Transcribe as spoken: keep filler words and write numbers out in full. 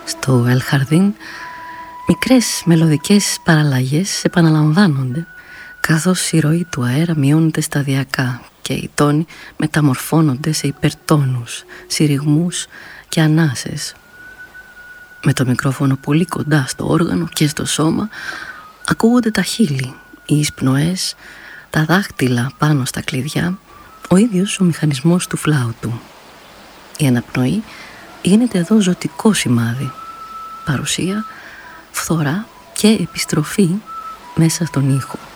Στο El Jardín μικρές μελωδικές παραλλαγές επαναλαμβάνονται, καθώς η ροή του αέρα μειώνεται σταδιακά και οι τόνοι μεταμορφώνονται σε υπερτόνους, συρριγμούς και ανάσες. Με το μικρόφωνο πολύ κοντά στο όργανο και στο σώμα ακούγονται τα χείλη, οι εισπνοές, τα δάχτυλα πάνω στα κλειδιά, ο ίδιος ο μηχανισμός του φλάουτου. Η αναπνοή γίνεται εδώ ζωτικό σημάδι, παρουσία, φθορά και επιστροφή μέσα στον ήχο.